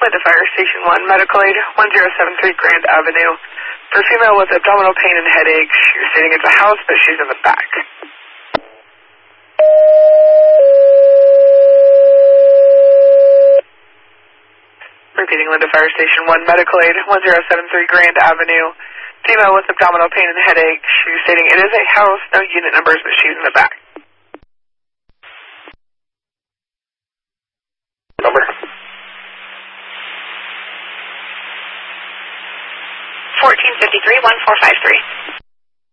Linda Fire Station 1, Medical Aid, 1073 Grand Avenue. For female with abdominal pain and headache, she's stating it's a house, but she's in the back. Repeating, Linda Fire Station 1, Medical Aid, 1073 Grand Avenue. Female with abdominal pain and headache, she's stating it is a house, no unit numbers, but she's in the back. Number? 1453-1453.